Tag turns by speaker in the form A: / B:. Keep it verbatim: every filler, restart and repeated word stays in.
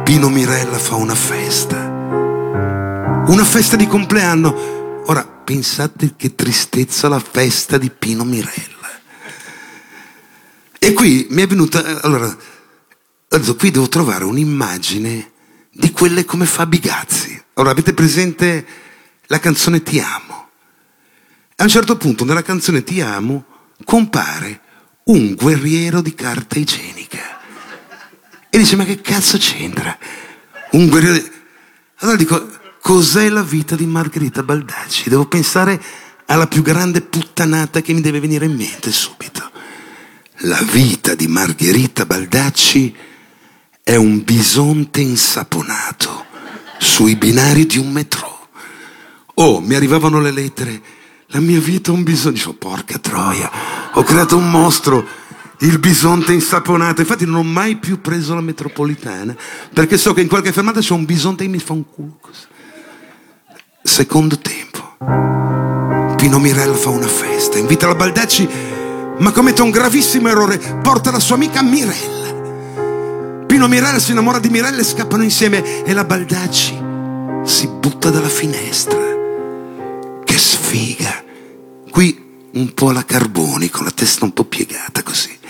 A: Pino Mirella fa una festa, una festa di compleanno. Ora pensate che tristezza la festa di Pino Mirella. E qui mi è venuta, allora, ho detto, qui devo trovare un'immagine di quelle come fa Bigazzi. Allora, avete presente la canzone Ti amo? A un certo punto nella canzone Ti amo compare un guerriero di carta igienica. E dice, ma che cazzo c'entra? Un guerriero di... Allora dico, cos'è la vita di Margherita Baldacci? Devo pensare alla più grande puttanata che mi deve venire in mente subito. La vita di Margherita Baldacci è un bisonte insaponato sui binari di un metro. Oh, mi arrivavano le lettere. La mia vita è un bisonte. Dicevo, porca troia, ho creato un mostro. Il bisonte insaponato. Infatti non ho mai più preso la metropolitana, perché so che in qualche fermata c'è un bisonte che mi fa un culo così. Secondo tempo, Pino Mirella fa una festa, invita la Baldacci, ma commette un gravissimo errore, porta la sua amica Mirella. Pino Mirella si innamora di Mirella e scappano insieme, e la Baldacci si butta dalla finestra. Che sfiga. Qui un po' alla Carboni, con la testa un po' piegata così.